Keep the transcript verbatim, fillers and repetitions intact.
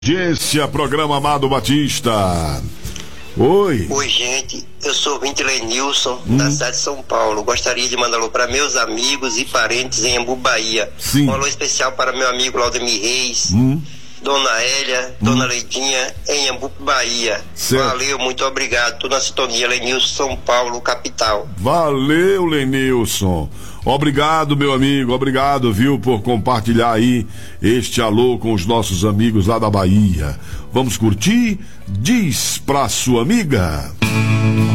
Audiência, programa Amado Batista. Oi. Oi, gente. Eu sou o ouvinte Lenilson, hum. da cidade de São Paulo. Gostaria de mandar alô para meus amigos e parentes em Embu, Bahia. Sim. Um alô especial para meu amigo Laudemir Reis, hum. Dona Hélia, hum. Dona Leidinha, em Embu, Bahia. Certo. Valeu, muito obrigado. Tô na sintonia, Lenilson, São Paulo, capital. Valeu, Lenilson. Obrigado, meu amigo, obrigado, viu, por compartilhar aí este alô com os nossos amigos lá da Bahia. Vamos curtir? Diz pra sua amiga.